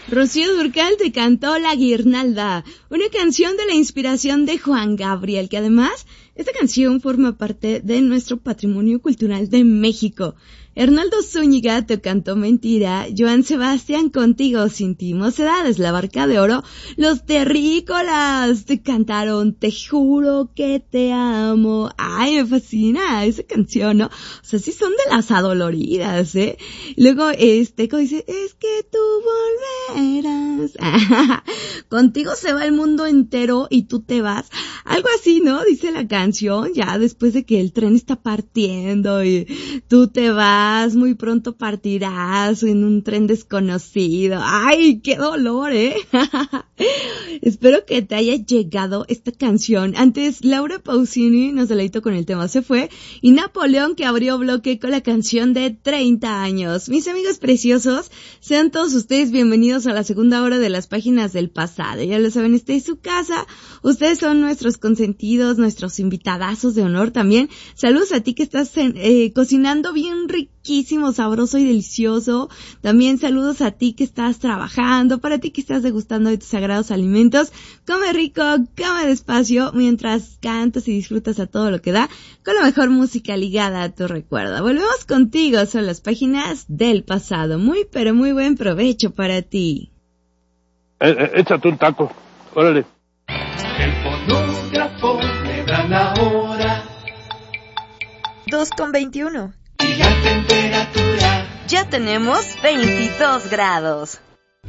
Rocío Dúrcal te cantó La Guirnalda, una canción de la inspiración de Juan Gabriel, que además, esta canción forma parte de nuestro patrimonio cultural de México. Hernaldo Zúñiga te cantó Mentira, Joan Sebastián Contigo sin ti, Mocedades, La Barca de Oro, Los Terrícolas te cantaron Te juro que te amo. Ay, me fascina esa canción, ¿no? O sea, sí son de las adoloridas, ¿eh? Luego, como dice, es que tú volverás. Contigo se va el mundo entero y tú te vas. Algo así, ¿no? Dice la canción, ya después de que el tren está partiendo y tú te vas, muy pronto partirás en un tren desconocido. ¡Ay, qué dolor, eh! Espero que te haya llegado esta canción. Antes, Laura Pausini nos deleitó con el tema Se Fue, y Napoleón, que abrió bloque con la canción de 30 años. Mis amigos preciosos, sean todos ustedes bienvenidos a la segunda hora de las páginas del pasado. Ya lo saben, esta es su casa. Ustedes son nuestros consentidos, nuestros invitadazos de honor también. Saludos a ti que estás cocinando bien riquísimo, sabroso y delicioso. También saludos a ti que estás trabajando, para ti que estás degustando de tus sagrados alimentos. Come rico, come despacio, mientras cantas y disfrutas a todo lo que da, con la mejor música ligada a tu recuerdo. Volvemos contigo, son las páginas del pasado. Muy, pero muy buen provecho para ti. Échate un taco, órale. El fonógrafo le dan ahora 2:21. y la temperatura. Ya tenemos 22 grados.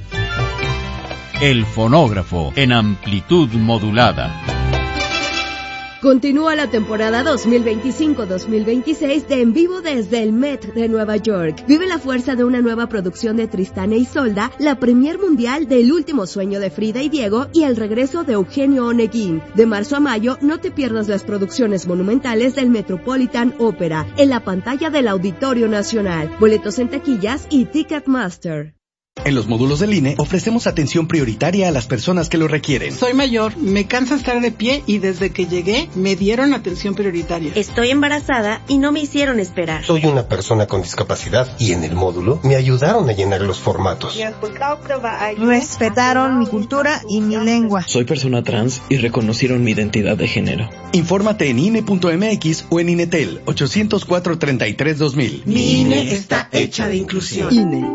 El fonógrafo en amplitud modulada. Continúa la temporada 2025-2026 de En Vivo desde el Met de Nueva York. Vive la fuerza de una nueva producción de Tristán e Isolda, la premier mundial de El último sueño de Frida y Diego y el regreso de Eugenio Oneguín. De marzo a mayo, no te pierdas las producciones monumentales del Metropolitan Opera en la pantalla del Auditorio Nacional. Boletos en taquillas y Ticketmaster. En los módulos del INE ofrecemos atención prioritaria a las personas que lo requieren. Soy mayor, me cansa estar de pie y desde que llegué me dieron atención prioritaria. Estoy embarazada y no me hicieron esperar. Soy una persona con discapacidad y en el módulo me ayudaron a llenar los formatos. Respetaron mi cultura y mi lengua. Soy persona trans y reconocieron mi identidad de género. Infórmate en INE.mx o en INETEL 804-33-2000. Mi INE está hecha de inclusión. INE.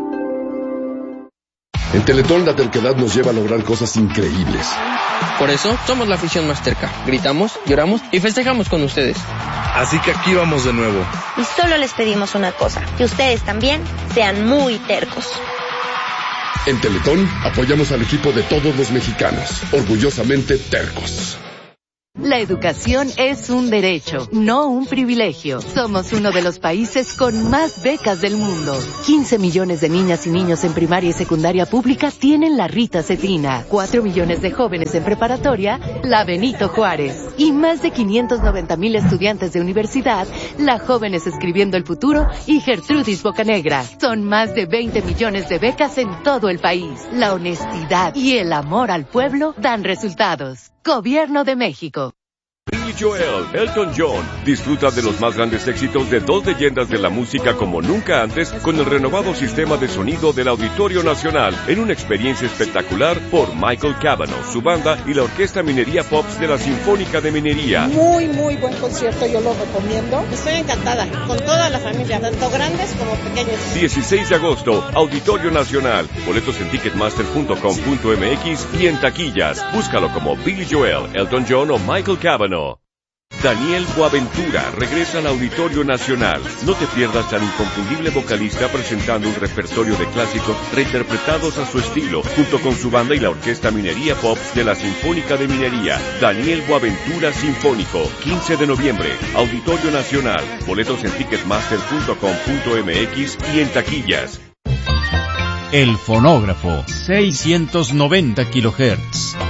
En Teletón la terquedad nos lleva a lograr cosas increíbles. Por eso somos la afición más terca. Gritamos, lloramos y festejamos con ustedes. Así que aquí vamos de nuevo. Y solo les pedimos una cosa, que ustedes también sean muy tercos. En Teletón apoyamos al equipo de todos los mexicanos, orgullosamente tercos. La educación es un derecho, no un privilegio. Somos uno de los países con más becas del mundo. 15 millones de niñas y niños en primaria y secundaria pública tienen la Rita Cetina. 4 millones de jóvenes en preparatoria, la Benito Juárez. Y más de 590,000 estudiantes de universidad, la Jóvenes Escribiendo el Futuro y Gertrudis Bocanegra. Son más de 20 millones de becas en todo el país. La honestidad y el amor al pueblo dan resultados. Gobierno de México. Billy Joel, Elton John, disfruta de los más grandes éxitos de dos leyendas de la música como nunca antes con el renovado sistema de sonido del Auditorio Nacional en una experiencia espectacular por Michael Cavanaugh, su banda y la Orquesta Minería Pops de la Sinfónica de Minería. Muy buen concierto, yo lo recomiendo. Estoy encantada, con toda la familia, tanto grandes como pequeños. 16 de agosto, Auditorio Nacional. Boletos en ticketmaster.com.mx y en taquillas. Búscalo como Billy Joel, Elton John o Michael Cavanaugh. Daniel Boaventura regresa al Auditorio Nacional. No te pierdas al inconfundible vocalista presentando un repertorio de clásicos reinterpretados a su estilo, junto con su banda y la Orquesta Minería Pops de la Sinfónica de Minería. Daniel Boaventura Sinfónico, 15 de noviembre, Auditorio Nacional. Boletos en ticketmaster.com.mx y en taquillas. El fonógrafo, 690 kHz.